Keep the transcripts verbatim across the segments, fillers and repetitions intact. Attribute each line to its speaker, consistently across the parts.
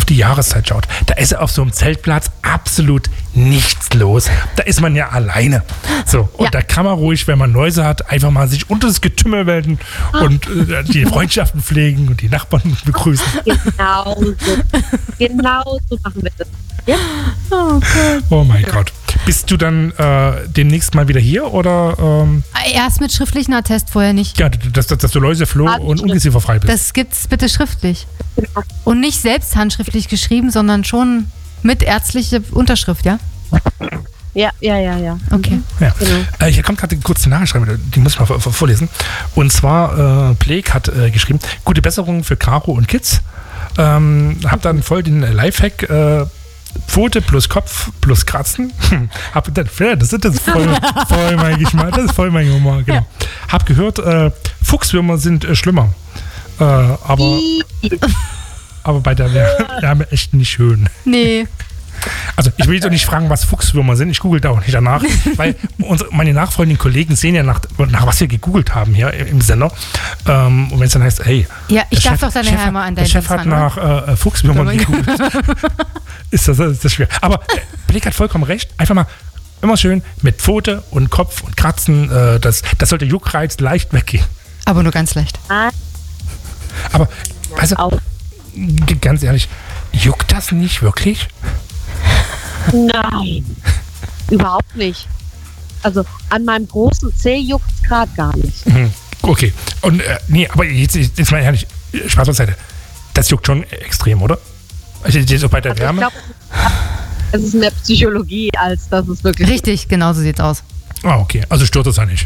Speaker 1: die Jahreszeit schaut, da ist auf so einem Zeltplatz absolut nichts los. Da ist man ja alleine. So, und ja. da kann man ruhig, wenn man Läuse hat, einfach mal sich unter das Getümmel melden und äh, die Freundschaften pflegen und die Nachbarn begrüßen.
Speaker 2: Genau so. Genau so machen wir das. Ja?
Speaker 1: Oh Gott. Oh mein Gott. Bist du dann äh, demnächst mal wieder hier oder? Ähm,
Speaker 3: Erst mit schriftlichen Attest, vorher nicht.
Speaker 1: Ja, dass, dass, dass du Läuse, Floh und ungezieferfrei bist.
Speaker 3: Das gibt's bitte schriftlich. Und nicht selbst handschriftlich geschrieben, sondern schon mit ärztlicher Unterschrift, ja?
Speaker 2: Ja, ja, ja, ja.
Speaker 3: Okay.
Speaker 1: Ja. Genau. Äh, ich konnte gerade kurz eine Nachricht schreiben, die muss ich mal vor, vor, vorlesen. Und zwar, äh, Blake hat äh, geschrieben, gute Besserung für Caro und Kids. Ähm, hab dann voll den Lifehack, äh, Pfote plus Kopf plus Kratzen. Hab, das, das ist voll, voll mein Geschmack, das ist voll mein Humor, genau. Ja. Hab gehört, äh, Fuchswürmer sind äh, schlimmer. Äh, aber, aber bei der Wärme echt nicht schön.
Speaker 3: Nee.
Speaker 1: Also ich will jetzt auch nicht fragen, was Fuchswürmer sind. Ich google da auch nicht danach, weil unsere, meine nachfolgenden Kollegen sehen ja nach, nach was wir gegoogelt haben hier im Sender. Ähm, und wenn es dann heißt, hey,
Speaker 3: ja, ich darf
Speaker 1: Chef,
Speaker 3: doch deine
Speaker 1: Chef,
Speaker 3: Heimer an
Speaker 1: der
Speaker 3: deinen
Speaker 1: Chef hat
Speaker 3: ran,
Speaker 1: nach äh, Fuchswürmern gegoogelt. ist, das, ist das schwer. Aber äh, Blick hat vollkommen recht. Einfach mal immer schön mit Pfote und Kopf und Kratzen. Äh, das, das sollte Juckreiz leicht weggehen.
Speaker 3: Aber nur ganz leicht.
Speaker 1: Aber, also, ganz ehrlich, juckt das nicht wirklich?
Speaker 2: Nein, überhaupt nicht. Also an meinem großen Zeh juckt es gerade gar nicht.
Speaker 1: Okay, und äh, nee, aber jetzt, jetzt mal ehrlich, Spaß beiseite. Das juckt schon extrem, oder? Also jetzt auch bei der
Speaker 2: also
Speaker 1: Wärme.
Speaker 2: Ich glaube, es ist mehr Psychologie, als dass es wirklich...
Speaker 3: Richtig, genau so sieht's aus.
Speaker 1: Ah, okay, also stört das ja nicht.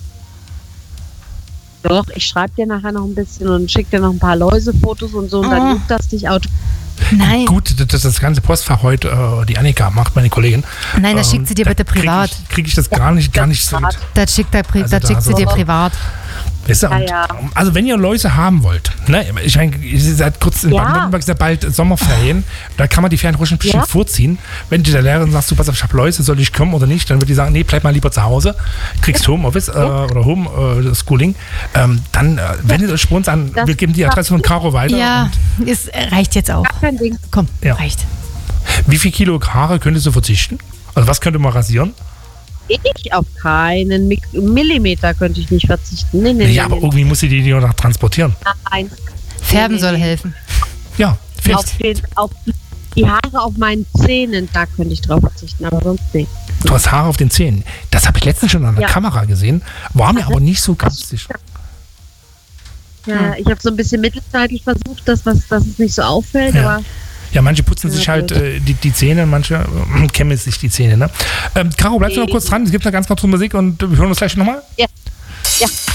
Speaker 2: Doch, ich schreibe dir nachher noch ein bisschen und schicke dir noch ein paar Läusefotos und so und oh. dann juckt das dich automatisch.
Speaker 3: Nein.
Speaker 1: Gut, dass das ganze Postfach heute äh, die Annika macht, meine Kollegin.
Speaker 3: Nein, das ähm, schickt sie dir bitte privat.
Speaker 1: Kriege ich, krieg ich das gar nicht, gar nicht so.
Speaker 3: Das schickt, der Pri-
Speaker 1: also
Speaker 3: das schickt sie dir privat.
Speaker 1: Weißt du, und, ja, ja. Also wenn ihr Läuse haben wollt, ne, ich meine, ihr seid kurz in ja. Baden-Württemberg, ist ja bald Sommerferien, da kann man die Ferien ruhig ein bisschen ja. vorziehen. Wenn du der Lehrerin sagst, du pass auf, ich habe Läuse, soll ich kommen oder nicht, dann würde die sagen, nee, bleib mal lieber zu Hause, kriegst Homeoffice äh, oder Homeschooling. Äh, ähm, dann äh, wendet euch bei uns an, das wir geben die Adresse von Caro weiter.
Speaker 3: Ja, es reicht jetzt auch.
Speaker 2: Kein Ding.
Speaker 3: Komm,
Speaker 1: ja.
Speaker 3: reicht.
Speaker 1: Wie viel Kilo Haare könntest du verzichten? Also was könnte man rasieren?
Speaker 2: Ich auf keinen Mik- Millimeter könnte ich nicht verzichten. Nee, nee,
Speaker 1: ja, nee, aber nee. irgendwie muss sie die die noch transportieren.
Speaker 2: Nein.
Speaker 3: Färben
Speaker 2: nee,
Speaker 3: soll
Speaker 2: nee.
Speaker 3: helfen.
Speaker 1: Ja,
Speaker 2: auf, den, auf die Haare auf meinen Zähnen, da könnte ich drauf verzichten, aber sonst nicht.
Speaker 1: Du hast Haare auf den Zähnen. Das habe ich letztens schon an der ja. Kamera gesehen, war mir aber nicht so ganz sicher.
Speaker 2: Ja, ich habe so ein bisschen mittelzeitlich versucht, dass, was, dass es nicht so auffällt, ja. aber...
Speaker 1: Ja, manche putzen sich halt äh, die, die Zähne, manche äh, kämmen sich die Zähne. Ne? Ähm, Caro, bleibst du noch kurz dran? Es gibt noch ganz kurz Musik und wir hören uns gleich nochmal?
Speaker 2: Ja. Ja.